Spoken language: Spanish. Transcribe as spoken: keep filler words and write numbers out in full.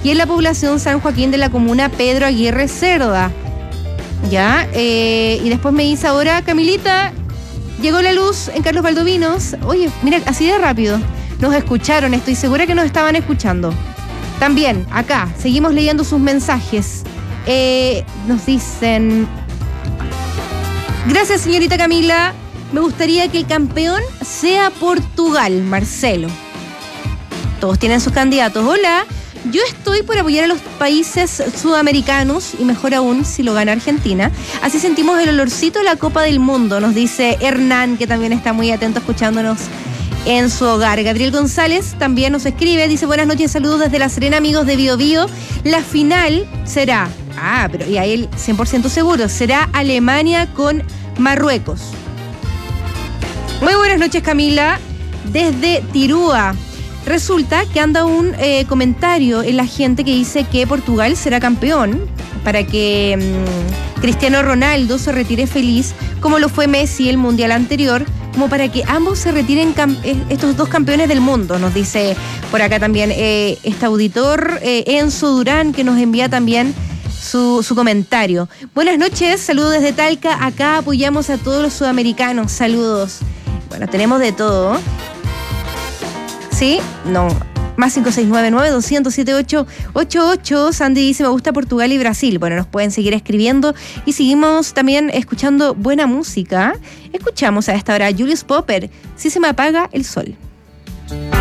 y en la población San Joaquín de la comuna Pedro Aguirre Cerda. Ya, eh, y después me dice ahora, Camilita, llegó la luz en Carlos Valdovinos. Oye, mira, así de rápido. Nos escucharon, estoy segura que nos estaban escuchando. También, acá, seguimos leyendo sus mensajes. Eh, nos dicen... Gracias, señorita Camila. Me gustaría que el campeón sea Portugal, Marcelo. Todos tienen sus candidatos. Hola, yo estoy por apoyar a los países sudamericanos y mejor aún si lo gana Argentina. Así sentimos el olorcito de la Copa del Mundo, nos dice Hernán, que también está muy atento escuchándonos en su hogar. Gabriel González también nos escribe, dice buenas noches, saludos desde La Serena, amigos de Bio Bio. La final será, ah, pero y ahí el cien por ciento seguro, será Alemania con Marruecos. Muy buenas noches, Camila, desde Tirúa. Resulta que anda un eh, comentario en la gente que dice que Portugal será campeón para que mmm, Cristiano Ronaldo se retire feliz, como lo fue Messi el mundial anterior, como para que ambos se retiren estos dos campeones del mundo, nos dice por acá también eh, este auditor eh, Enzo Durán, que nos envía también su, su comentario. Buenas noches, saludos desde Talca, acá apoyamos a todos los sudamericanos, saludos. Bueno, tenemos de todo. ¿Sí? No. Más cinco seis nueve nueve, dos cero siete, ocho ocho ocho. Sandy dice, me gusta Portugal y Brasil. Bueno, nos pueden seguir escribiendo y seguimos también escuchando buena música. Escuchamos a esta hora a Julius Popper, Si se me apaga el sol.